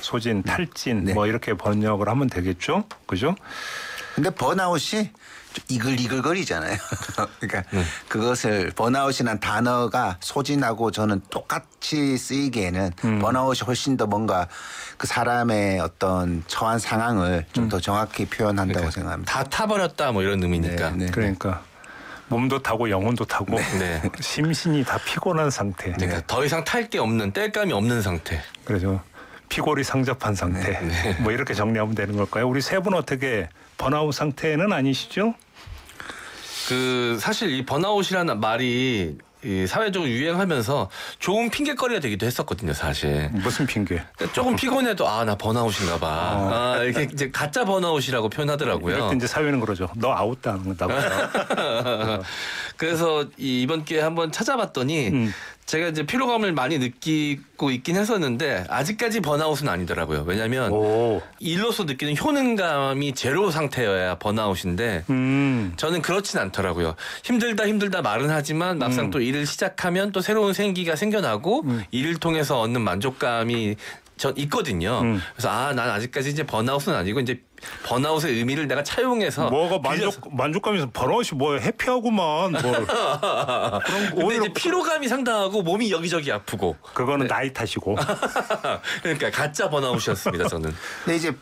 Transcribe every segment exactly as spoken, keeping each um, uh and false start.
소진, 탈진 네. 뭐 이렇게 번역을 하면 되겠죠, 그죠? 근데 번아웃이 좀 이글이글거리잖아요. 그러니까 음. 그것을 번아웃이라는 단어가 소진하고 저는 똑같이 쓰이기에는 음. 번아웃이 훨씬 더 뭔가 그 사람의 어떤 처한 상황을 좀 더 음. 정확히 표현한다고 그러니까 생각합니다. 다 타버렸다 뭐 이런 의미니까. 네, 네. 그러니까 몸도 타고 영혼도 타고 네. 심신이 다 피곤한 상태. 그러니까 더 이상 탈 게 없는 뗄감이 없는 상태. 그래서 피골이 상접한 상태. 네, 네. 뭐 이렇게 정리하면 되는 걸까요? 우리 세 분 어떻게 번아웃 상태는 아니시죠? 그 사실 이 번아웃이라는 말이 이 사회적으로 유행하면서 좋은 핑계거리가 되기도 했었거든요, 사실. 무슨 핑계? 그러니까 조금 피곤해도 아, 나 번아웃인가 봐. 어. 아, 이렇게 이제 가짜 번아웃이라고 표현하더라고요. 이럴 때 이제 사회는 그러죠. 너 아웃당한다고. 그래서 이 이번 기회에 한번 찾아봤더니 음. 제가 이제 피로감을 많이 느끼고 있긴 했었는데 아직까지 번아웃은 아니더라고요. 왜냐하면 오. 일로서 느끼는 효능감이 제로 상태여야 번아웃인데 음. 저는 그렇진 않더라고요. 힘들다 힘들다 말은 하지만 막상 음. 또 일을 시작하면 또 새로운 생기가 생겨나고 음. 일을 통해서 얻는 만족감이 전 있거든요. 음. 그래서 아, 난 아직까지 이제 번아웃은 아니고 이제 번아웃의 의미를 내가 차용해서 뭐가 만족 만족감에서 번아웃이 뭐야 해피하구만. 뭐. 그럼 근데 오히려 이제 피로감이 상당하고 몸이 여기저기 아프고 그거는 네. 나이 탓이고. 그러니까 가짜 번아웃이었습니다, 저는. 근데 이제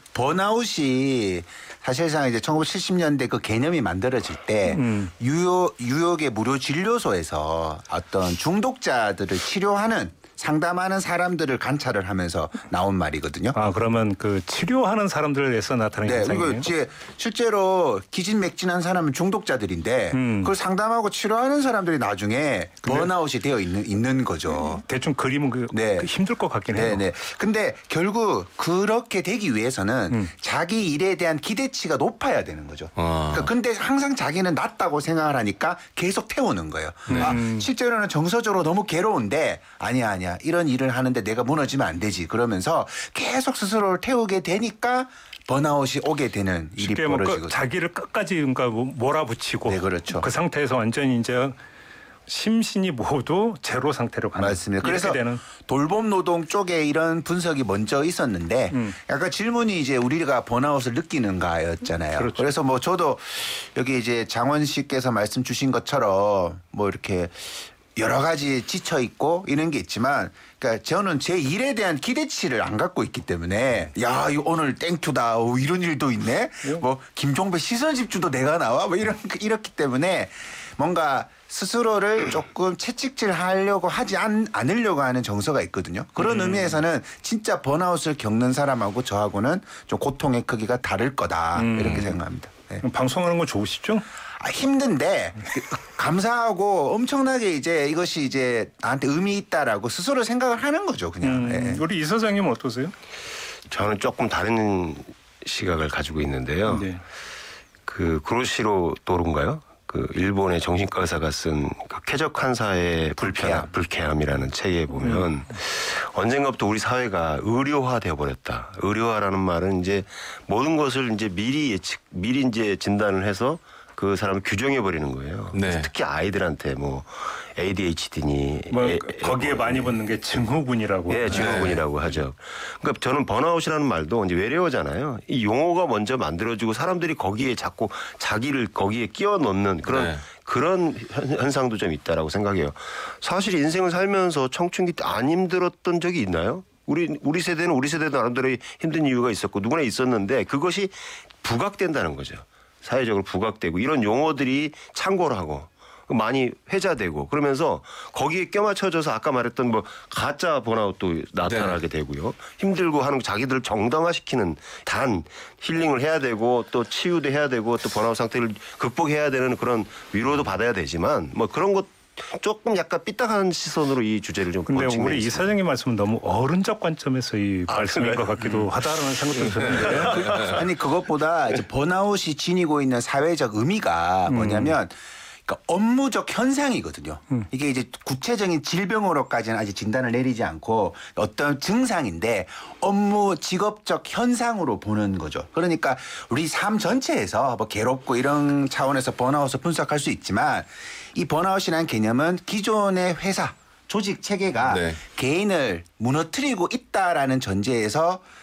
번아웃이 사실상 이제 천구백칠십 년대 그 개념이 만들어질 때 음. 유효, 유혹의 무료 진료소에서 어떤 중독자들을 치료하는 상담하는 사람들을 관찰을 하면서 나온 말이거든요. 아, 그러면 그 치료하는 사람들에서 나타나는 네, 현상이에요? 그리고 이제 실제로 기진맥진한 사람은 중독자들인데 음. 그걸 상담하고 치료하는 사람들이 나중에 번아웃이 되어 있는 있는 거죠. 대충 그림은 그, 네. 그 힘들 것 같긴 해요. 네, 네. 근데 결국 그렇게 되기 위해서는 음. 자기 일에 대한 기대치가 높아야 되는 거죠. 아. 그러니까 근데 항상 자기는 낫다고 생각을 하니까 계속 태우는 거예요. 네. 아, 실제로는 정서적으로 너무 괴로운데 아니야, 아니야. 이런 일을 하는데 내가 무너지면 안 되지. 그러면서 계속 스스로를 태우게 되니까 번아웃이 오게 되는 일이 벌어지거든요. 뭐 자기를 끝까지 그러니까 몰아붙이고 네, 그렇죠. 그 상태에서 완전히 이제 심신이 모두 제로 상태로 가는. 맞습니다. 그래서 되는. 돌봄 노동 쪽에 이런 분석이 먼저 있었는데 음. 약간 질문이 이제 우리가 번아웃을 느끼는가였잖아요. 그렇죠. 그래서 뭐 저도 여기 이제 장원 씨께서 말씀 주신 것처럼 뭐 이렇게 여러 가지 지쳐 있고 이런 게 있지만, 그러니까 저는 제 일에 대한 기대치를 안 갖고 있기 때문에 야, 이거 오늘 땡투다, 오, 이런 일도 있네. 음. 뭐 김종배 시선 집중도 내가 나와, 뭐 이런 이렇기 때문에 뭔가 스스로를 조금 채찍질하려고 하지 않, 않으려고 하는 정서가 있거든요. 그런 음. 의미에서는 진짜 번아웃을 겪는 사람하고 저하고는 좀 고통의 크기가 다를 거다 음. 이렇게 생각합니다. 네. 방송하는 거 좋으시죠? 아, 힘든데 감사하고 엄청나게 이제 이것이 이제 나한테 의미 있다라고 스스로 생각을 하는 거죠, 그냥. 음, 네. 우리 이 사장님은 어떠세요? 저는 조금 다른 시각을 가지고 있는데요. 네. 그 구로시로 도루인가요? 그 일본의 정신과 의사가 쓴 그 쾌적 환사의 불쾌함, 불쾌함이라는 책에 보면 음. 언젠가부터 우리 사회가 의료화 되어 버렸다. 의료화라는 말은 이제 모든 것을 이제 미리 예측, 미리 이제 진단을 해서 그 사람을 규정해 버리는 거예요. 네. 특히 아이들한테 뭐 에이디에이치디니 뭐 에, 거기에 에, 많이 붙는 게 증후군이라고. 예, 증후군이라고 네. 하죠. 그러니까 저는 번아웃이라는 말도 이제 외래어잖아요. 이 용어가 먼저 만들어지고 사람들이 거기에 자꾸 자기를 거기에 끼워 넣는 그런 네. 그런 현상도 좀 있다라고 생각해요. 사실 인생을 살면서 청춘기 때 안 힘들었던 적이 있나요? 우리 우리 세대는 우리 세대도 나름대로 힘든 이유가 있었고 누구나 있었는데 그것이 부각된다는 거죠. 사회적으로 부각되고 이런 용어들이 창궐 하고 많이 회자되고 그러면서 거기에 껴맞춰져서 아까 말했던 뭐 가짜 번아웃도 나타나게 네. 되고요. 힘들고 하는 자기들을 정당화시키는 단 힐링을 해야 되고 또 치유도 해야 되고 또 번아웃 상태를 극복해야 되는 그런 위로도 받아야 되지만 뭐 그런 것 조금 약간 삐딱한 시선으로 이 주제를 좀 근데 보는 우리 이 사장님 말씀은 너무 어른적 관점에서 이 아, 말씀인 그래? 것 같기도 음. 하다라는 생각도 드는데 아니 그것보다 이제 번아웃이 지니고 있는 사회적 의미가 뭐냐면 그러니까 업무적 현상이거든요. 음. 이게 이제 구체적인 질병으로까지는 아직 진단을 내리지 않고 어떤 증상인데 업무 직업적 현상으로 보는 거죠. 그러니까 우리 삶 전체에서 뭐 괴롭고 이런 차원에서 번아웃을 분석할 수 있지만 이 번아웃이라는 개념은 기존의 회사 조직 체계가 네. 개인을 무너뜨리고 있다라는 전제에서